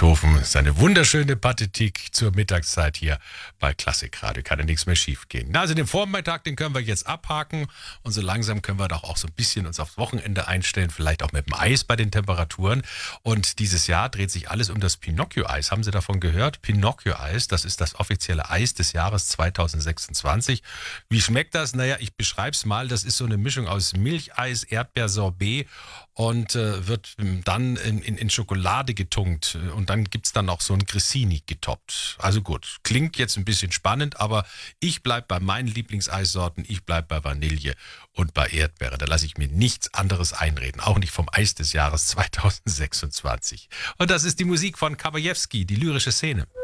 Beethoven, seine wunderschöne Pathetik zur Mittagszeit hier bei Klassikradio. Kann ja nichts mehr schief gehen. Na, also den Vormittag, den können wir jetzt abhaken und so langsam können wir doch auch so ein bisschen uns aufs Wochenende einstellen, vielleicht auch mit dem Eis bei den Temperaturen. Und dieses Jahr dreht sich alles um das Pinocchio-Eis. Haben Sie davon gehört? Pinocchio-Eis, das ist das offizielle Eis des Jahres 2026. Wie schmeckt das? Naja, ich beschreibe es mal. Das ist so eine Mischung aus Milcheis, Erdbeersorbet und wird dann in Schokolade getunkt und dann gibt's dann noch so ein Grissini getoppt. Also gut, klingt jetzt ein bisschen spannend, aber ich bleib bei meinen Lieblingseissorten, ich bleib bei Vanille und bei Erdbeere. Da lasse ich mir nichts anderes einreden, auch nicht vom Eis des Jahres 2026. Und das ist die Musik von Kawajewski, die lyrische Szene.